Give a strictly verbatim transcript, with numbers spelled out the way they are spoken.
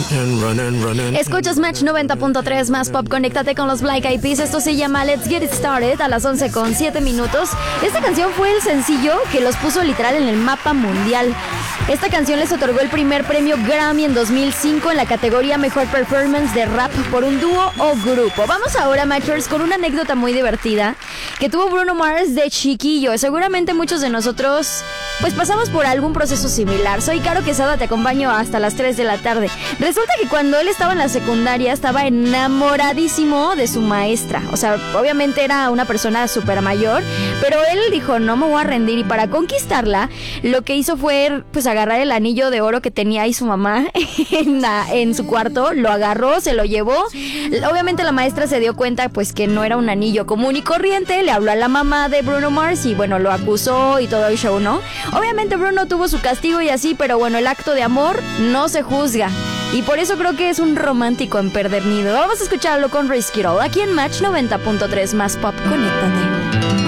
Escuchas Match noventa punto tres más pop, conéctate con los Black Eyed Peas. Esto se llama Let's Get It Started a las once con siete minutos. Esta canción fue el sencillo que los puso literal en el mapa mundial. Esta canción les otorgó el primer premio Grammy en dos mil cinco en la categoría Mejor Performance de Rap por un dúo o grupo. Vamos ahora, Matchers, con una anécdota muy divertida que tuvo Bruno Mars de chiquillo. Seguramente muchos de nosotros pues pasamos por algún proceso similar. Soy Caro Quesada, te acompaño hasta las tres de la tarde. Resulta que cuando él estaba en la secundaria estaba enamoradísimo de su maestra. O sea, obviamente era una persona súper mayor, pero él dijo, no me voy a rendir. Y para conquistarla, lo que hizo fue pues agarrar el anillo de oro que tenía ahí su mamá en, la, en su cuarto. Lo agarró, se lo llevó. Obviamente la maestra se dio cuenta pues que no era un anillo común y corriente. Le habló a la mamá de Bruno Mars y bueno, lo acusó y todo el show, ¿no? Obviamente Bruno tuvo su castigo y así, pero bueno, el acto de amor no se juzga. Y por eso creo que es un romántico empedernido. Vamos a escucharlo con Risky Roll aquí en Match noventa punto tres más pop. Conéctate.